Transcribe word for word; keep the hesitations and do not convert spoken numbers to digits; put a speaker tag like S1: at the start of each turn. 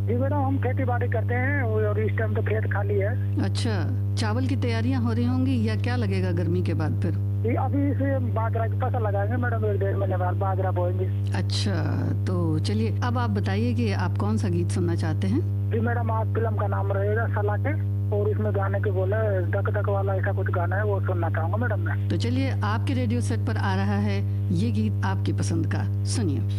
S1: जी madam, हम खेती बाड़ी करते हैं और इस टाइम तो खेत खाली है।
S2: अच्छा, चावल की तैयारियां हो रही होंगी या क्या लगेगा गर्मी के बाद फिर?
S1: जी अभी से बाजरा की फसल लगाएंगे मैडम, एक डेढ़ महीने बाद बाजरा बोएंगे।
S2: अच्छा, तो चलिए अब आप बताइए कि आप कौन सा गीत सुनना चाहते हैं?
S1: जी मैडम, आज फिल्म का नाम रहेगा सलाखे और इसमें गाने के बोले धक धक वाला ऐसा कुछ गाना है, वो सुनना चाहूंगा मैडम मैं।
S2: तो चलिए आपके रेडियो सेट पर आ रहा है ये गीत आपकी पसंद का, सुनिए।